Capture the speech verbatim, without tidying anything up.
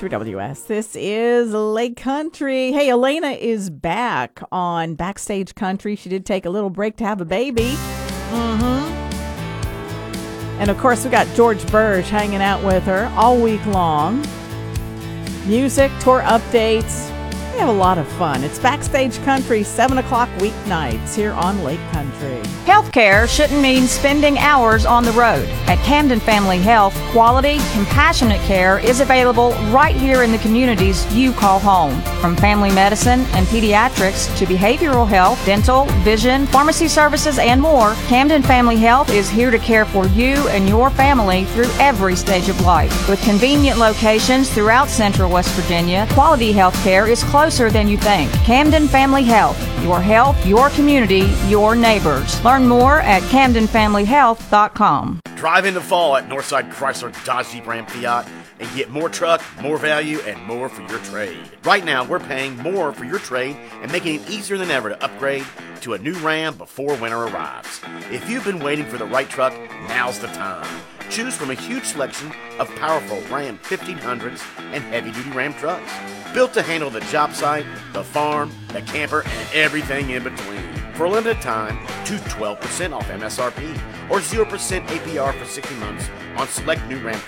three W S. This is Lake Country. Hey, Elena is back on Backstage Country. She did take a little break to have a baby. Mm-hmm. And, of course, we got George Burge hanging out with her all week long. Music, tour updates. We have a lot of fun. It's Backstage Country, seven o'clock weeknights here on Lake Country. Healthcare shouldn't mean spending hours on the road. At Camden Family Health, quality, compassionate care is available right here in the communities you call home. From family medicine and pediatrics to behavioral health, dental, vision, pharmacy services, and more, Camden Family Health is here to care for you and your family through every stage of life. With convenient locations throughout Central West Virginia, quality health care is closer than you think. Camden Family Health. Your health, your community, your neighbors. Learn more at camden family health dot com. Drive into fall at Northside Chrysler Dodge Jeep Ram Fiat and get more truck, more value, and more for your trade. Right now, we're paying more for your trade and making it easier than ever to upgrade to a new Ram before winter arrives. If you've been waiting for the right truck, now's the time. Choose from a huge selection of powerful Ram fifteen hundreds and heavy-duty Ram trucks, built to handle the job site, the farm, the camper, and everything in between. For a limited time, to twelve percent off M S R P or zero percent A P R for sixty months on select new Ram